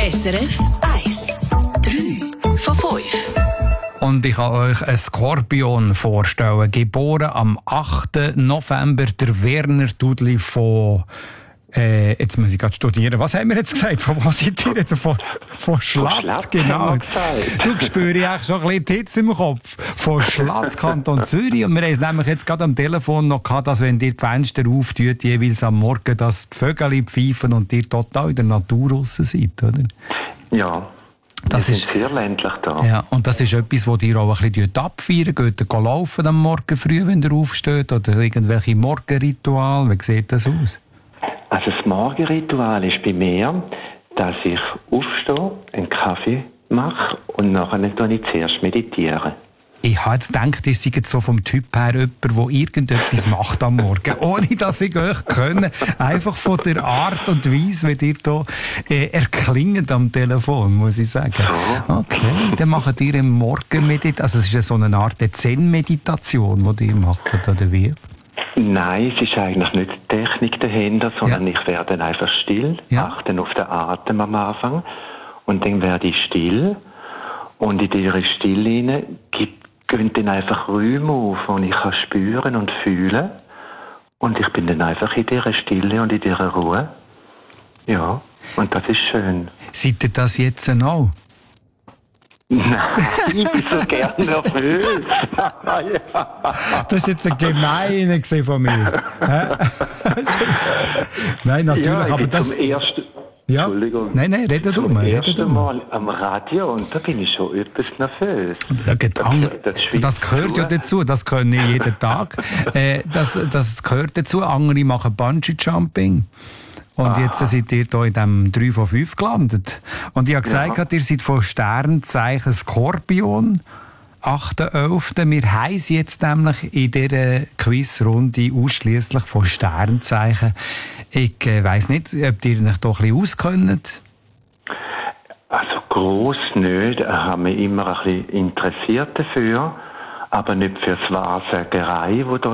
SRF 1. 3 von 5. Und ich kann euch einen Skorpion vorstellen. Geboren am 8. November, der Werner Dudli von... jetzt muss ich gerade studieren. Was haben wir jetzt gesagt? Von was seid ihr jetzt? Von Schlatz, genau. Du spürst eigentlich schon ein bisschen die Hitze im Kopf. Von Schlatz, Kanton Zürich. Und wir haben es nämlich jetzt gerade am Telefon noch gehabt, dass wenn ihr die Fenster auftut, jeweils am Morgen, dass die Vögel pfeifen und ihr total in der Natur draussen seid, oder? Ja. Wir sind sehr ländlich da. Ja, und das ist etwas, das ihr auch ein bisschen abfeiern. Geht ihr laufen am Morgen früh, wenn ihr aufsteht? Oder irgendwelche Morgenrituale? Wie sieht das aus? Also das Morgenritual ist bei mir, dass ich aufstehe, einen Kaffee mache und nachher zuerst meditiere. Ich habe jetzt gedacht, ihr seid so vom Typ her jemand, der irgendetwas macht am Morgen, ohne dass ich euch kenne. Einfach von der Art und Weise, wie ihr hier erklingt am Telefon, muss ich sagen. Okay, dann macht ihr im Morgenmeditation, also es ist ja so eine Art Zen-Meditation, die ihr macht, oder wie? Nein, es ist eigentlich nicht die Technik dahinter, sondern ich werde einfach still, achte auf den Atem am Anfang und dann werde ich still und in dieser Stille gehen dann einfach Räume auf, die ich kann spüren und fühlen und ich bin dann einfach in dieser Stille und in dieser Ruhe. Ja, und das ist schön. Seid ihr das jetzt auch? Nein, ich bin so gerne nervös. Das war jetzt ein Gemeiner von mir. Nein, natürlich, ja, aber das... Ja. Entschuldigung. Nein, rede du mal. Das erste Mal am Radio und da bin ich schon etwas nervös. Ja, das gehört ja dazu, das können nicht jeden Tag. Das gehört dazu. Andere machen Bungee-Jumping. Und jetzt seid ihr hier in diesem 3 von 5 gelandet. Und ich habe gesagt, ihr seid von Sternzeichen Skorpion. 8.11. Wir haben sie jetzt nämlich in dieser Quizrunde ausschliesslich von Sternzeichen. Ich weiss nicht, ob ihr euch doch ein bisschen auskennt. Also gross nicht. Ich habe mich immer ein bisschen interessiert dafür. Aber nicht für die Wahrsagerei, die da